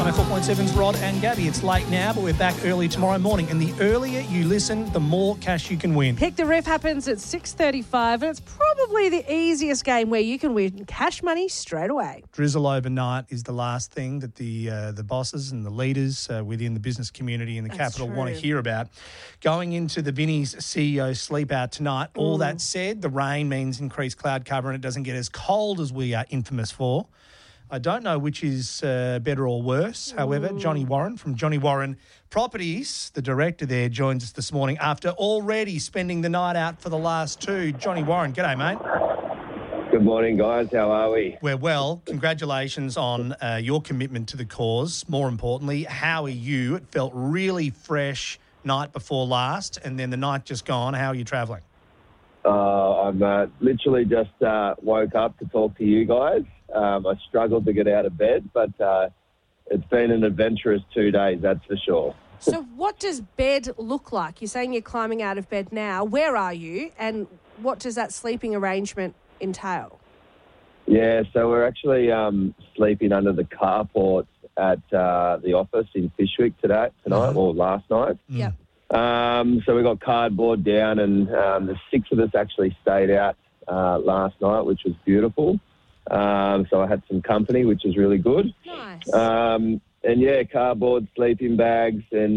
104.7's Rod and Gabby. It's late now, but we're back early tomorrow morning. And the earlier you listen, the more cash you can win. Pick the Ref happens at 6:35, and it's probably the easiest game where you can win cash money straight away. Drizzle overnight is the last thing that the bosses and the leaders within the business community in the capital want to hear about. Going into the Vinnie's CEO sleep out tonight, all that said, the rain means increased cloud cover and it doesn't get as cold as we are infamous for. I don't know which is better or worse. However, Johnny Warren from Johnny Warren Properties, the director there, joins us this morning after already spending the night out for the last two. Johnny Warren, g'day, mate. Good morning, guys. How are we? We're well. Congratulations on your commitment to the cause. More importantly, how are you? It felt really fresh night before last, and then the night just gone. How are you travelling? I've literally just woke up to talk to you guys. I struggled to get out of bed, but it's been an adventurous 2 days, that's for sure. So what does bed look like? You're saying you're climbing out of bed now. Where are you, and what does that sleeping arrangement entail? Yeah, so we're actually sleeping under the carport at the office in Fyshwick tonight, or last night. Yep. So we got cardboard down, and the six of us actually stayed out last night, which was beautiful. So I had some company, which is really good. Nice. And yeah, cardboard sleeping bags, and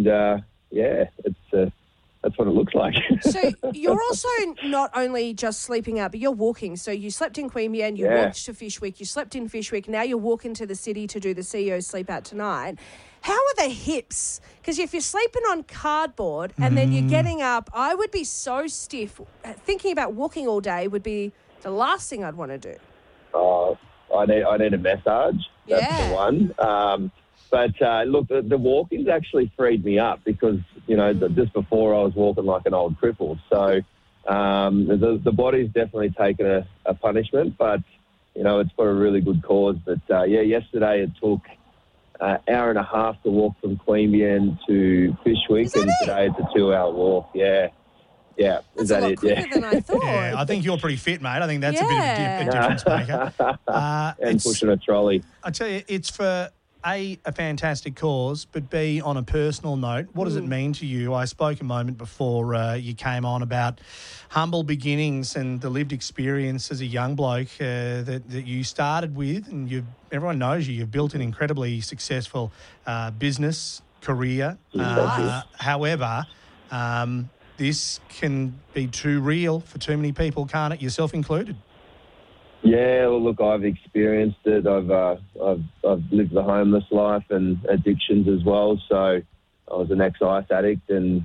that's what it looks like. So you're also not only just sleeping out, but you're walking. So you slept in Queanbeyan, you walked to Fyshwick, you slept in Fyshwick, now you're walking to the city to do the CEO sleep out tonight. How are the hips? Because if you're sleeping on cardboard and then you're getting up, I would be so stiff. Thinking about walking all day would be the last thing I'd want to do. I need a massage. That's the one. But look, the walking's actually freed me up because, just before I was walking like an old cripple. So the body's definitely taken a punishment, but, it's for a really good cause. But, yesterday it took an hour and a half to walk from Queanbeyan to Fyshwick, and today it's a 2-hour walk. Yeah. Yeah, that's a lot quicker than I thought. Yeah, I think you're pretty fit, mate. I think that's a bit of a difference maker. And pushing a trolley. I tell you, it's for A, a fantastic cause, but B, on a personal note, what does it mean to you? I spoke a moment before you came on about humble beginnings and the lived experience as a young bloke that you started with, and everyone knows you've built an incredibly successful business career. However, this can be too real for too many people, can't it? Yourself included. Yeah, well, look, I've experienced it. I've lived the homeless life and addictions as well. So I was an ex-ice addict, and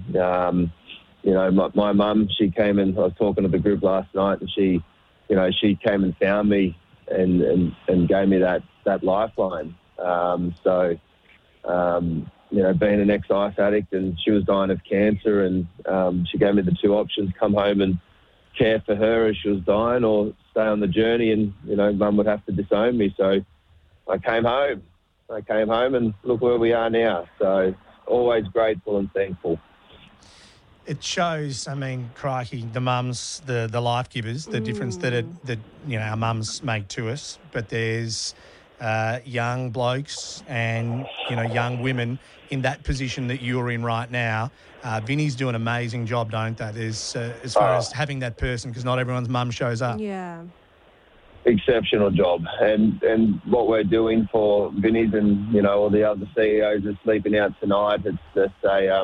my mum, she came in. I was talking to the group last night, and she came and found me and gave me that lifeline. Being an ex-ice addict, and she was dying of cancer, and she gave me the two options: come home and care for her as she was dying, or stay on the journey, and mum would have to disown me. So I came home, and look where we are now. So always grateful and thankful. It shows, crikey, the mums, the life givers, the difference that our mums make to us. But there's young blokes and young women in that position that you're in right now. Vinnie's do an amazing job, don't they? There's as far as having that person, because not everyone's mum shows up. Yeah. Exceptional job, and what we're doing for Vinnie's and all the other CEOs are sleeping out tonight. It's just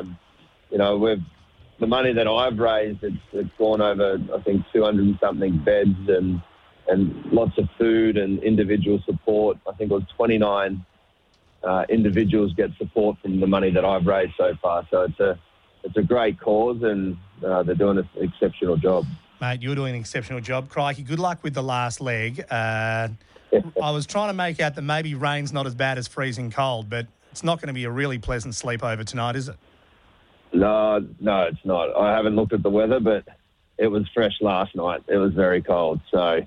the money that I've raised. It's gone over, I think, 200 and something beds and lots of food and individual support. I think it was 29 individuals get support from the money that I've raised so far. So it's a great cause, and they're doing an exceptional job. Mate, you're doing an exceptional job. Crikey, good luck with the last leg. I was trying to make out that maybe rain's not as bad as freezing cold, but it's not going to be a really pleasant sleepover tonight, is it? No, it's not. I haven't looked at the weather, but it was fresh last night. It was very cold. So,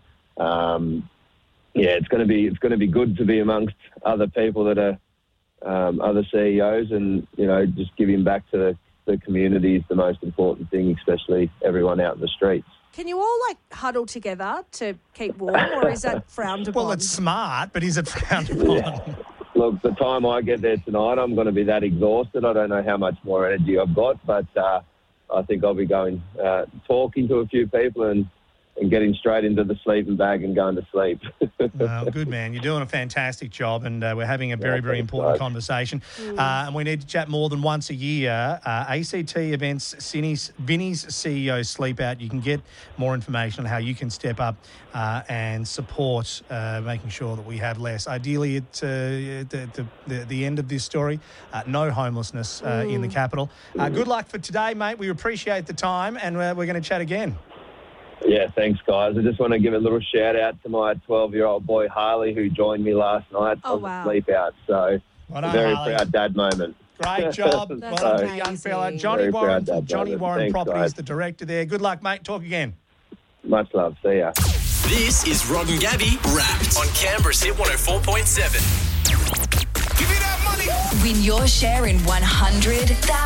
it's going to be good to be amongst other people that are other CEOs, and just giving back to the community is the most important thing, especially everyone out in the streets. Can you all huddle together to keep warm, or is that frowned upon? Well, it's smart, but is it frowned upon? Look, the time I get there tonight, I'm going to be that exhausted. I don't know how much more energy I've got, but I think I'll be going, talking to a few people and getting straight into the sleeping bag and going to sleep. Good, man. You're doing a fantastic job, and we're having a very, very important conversation. And we need to chat more than once a year. ACT Events, Vinnie's CEO Sleep Out. You can get more information on how you can step up and support making sure that we have less. Ideally, at the end of this story, no homelessness in the capital. Good luck for today, mate. We appreciate the time, and we're going to chat again. Yeah, thanks, guys. I just want to give a little shout-out to my 12-year-old boy, Harley, who joined me last night on the Sleep Out. So, a very proud dad moment. Great job. Well done to the young fella. Johnny Warren Thanks, Properties, guys. the director there. Good luck, mate. Talk again. Much love. See ya. This is Rod and Gabby Wrapped on Canberra's Hit 104.7. Give me that money. Win your share in $100,000.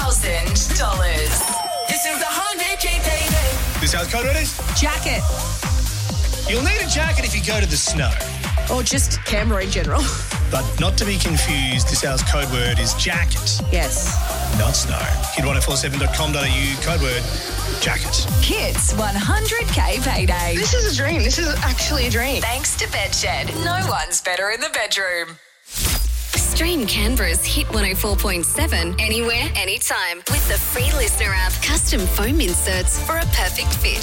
This is the 100K payday. This house code word is? Jacket. You'll need a jacket if you go to the snow. Or just Canberra in general. But not to be confused, this hour's code word is jacket, Yes. not snow. Hit1047.com.au, code word jacket. Hits 100K payday. This is a dream. This is actually a dream. Thanks to Bedshed. No one's better in the bedroom. Stream Canberra's Hit 104.7 anywhere, anytime with the free listener app. Custom foam inserts for a perfect fit.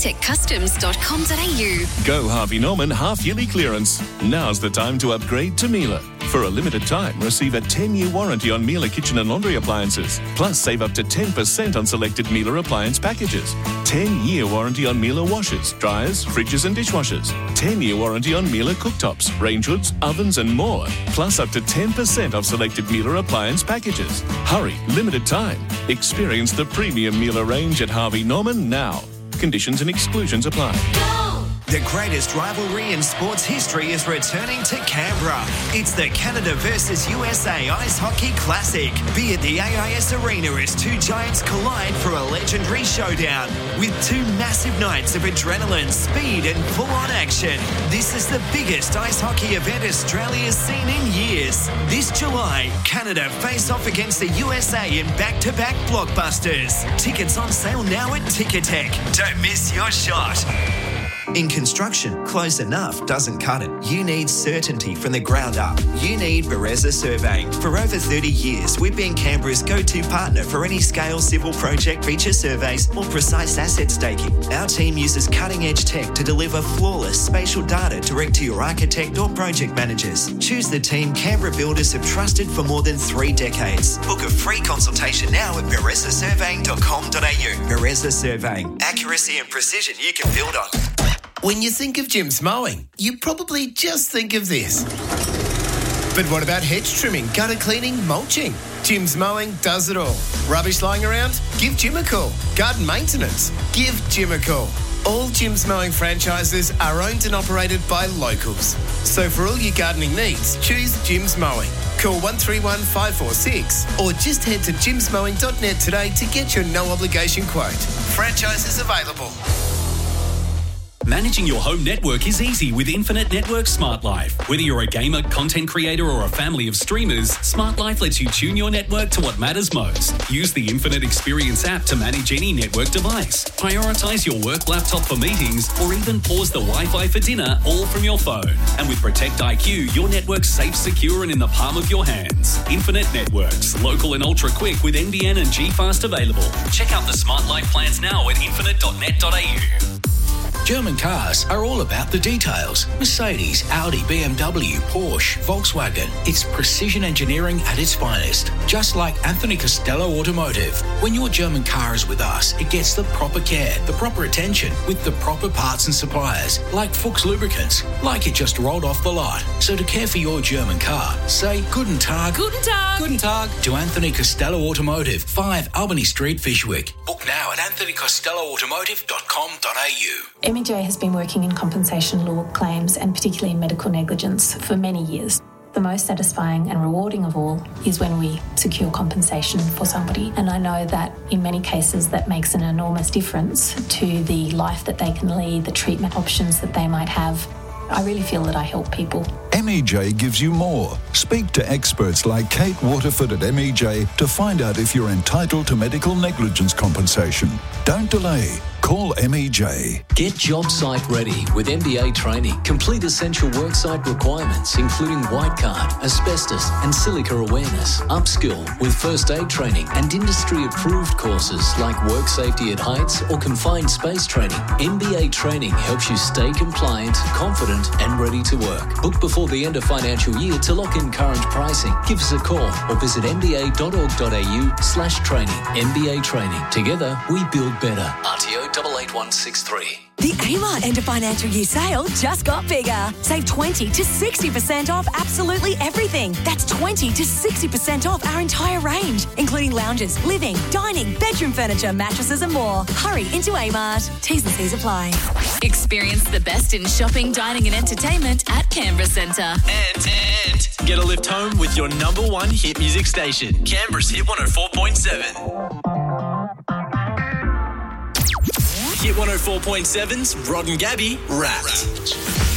protectcustoms.com.au. Go Harvey Norman half-yearly clearance. Now's the time to upgrade to Miele. For a limited time, receive a 10-year warranty on Miele kitchen and laundry appliances. Plus, save up to 10% on selected Miele appliance packages. 10-year warranty on Miele washers, dryers, fridges and dishwashers. 10-year warranty on Miele cooktops, range hoods, ovens and more. Plus, up to 10% off selected Miele appliance packages. Hurry, limited time. Experience the premium Miele range at Harvey Norman now. Conditions and exclusions apply. The greatest rivalry in sports history is returning to Canberra. It's the Canada versus USA Ice Hockey Classic. Be at the AIS Arena as two giants collide for a legendary showdown with two massive nights of adrenaline, speed and full-on action. This is the biggest ice hockey event Australia's seen in years. This July, Canada face off against the USA in back-to-back blockbusters. Tickets on sale now at Ticketek. Don't miss your shot. In construction, close enough doesn't cut it. You need certainty from the ground up. You need Bereza Surveying. For over 30 years, we've been Canberra's go-to partner for any scale civil project feature surveys or precise asset staking. Our team uses cutting-edge tech to deliver flawless spatial data direct to your architect or project managers. Choose the team Canberra builders have trusted for more than 3 decades. Book a free consultation now at berezasurveying.com.au. Bereza Surveying. Accuracy and precision you can build on. When you think of Jim's Mowing, you probably just think of this. But what about hedge trimming, gutter cleaning, mulching? Jim's Mowing does it all. Rubbish lying around? Give Jim a call. Garden maintenance? Give Jim a call. All Jim's Mowing franchises are owned and operated by locals. So for all your gardening needs, choose Jim's Mowing. Call 131 546 or just head to jimsmowing.net today to get your no obligation quote. Franchises available. Managing your home network is easy with Infinite Network Smart Life. Whether you're a gamer, content creator, or a family of streamers, Smart Life lets you tune your network to what matters most. Use the Infinite Experience app to manage any network device. Prioritize your work laptop for meetings, or even pause the Wi-Fi for dinner, all from your phone. And with Protect IQ, your network's safe, secure, and in the palm of your hands. Infinite Networks, local and ultra quick with NBN and G-Fast available. Check out the Smart Life plans now at infinite.net.au. German cars are all about the details. Mercedes, Audi, BMW, Porsche, Volkswagen. It's precision engineering at its finest. Just like Anthony Costello Automotive. When your German car is with us, it gets the proper care, the proper attention, with the proper parts and suppliers, like Fuchs Lubricants, like it just rolled off the lot. So to care for your German car, say Guten Tag. Guten Tag. Guten Tag to Anthony Costello Automotive, 5 Albany Street, Fyshwick. Book now at anthonycostelloautomotive.com.au. MEJ has been working in compensation law claims and particularly in medical negligence for many years. The most satisfying and rewarding of all is when we secure compensation for somebody. And I know that in many cases that makes an enormous difference to the life that they can lead, the treatment options that they might have. I really feel that I help people MEJ gives you more. Speak to experts like Kate Waterford at MEJ to find out if you're entitled to medical negligence compensation. Don't delay. Call MEJ. Get job site ready with MBA training. Complete essential worksite requirements, including white card, asbestos and silica awareness. Upskill with first aid training and industry-approved courses like work safety at heights or confined space training. MBA training helps you stay compliant, confident and ready to work. Book before the end of financial year to lock in current pricing. Give us a call or visit mba.org.au/training. MBA Training. Together, we build better. RTO 88163. The Amart end of financial year sale just got bigger. Save 20 to 60% off absolutely everything. That's 20 to 60% off our entire range, including lounges, living, dining, bedroom furniture, mattresses and more. Hurry into Amart. T's and C's apply. Experience the best in shopping, dining and entertainment at Canberra Centre. And get a lift home with your number one hit music station, Canberra's Hit 104.7. Hit 104.7's Rod and Gabby Wrapped.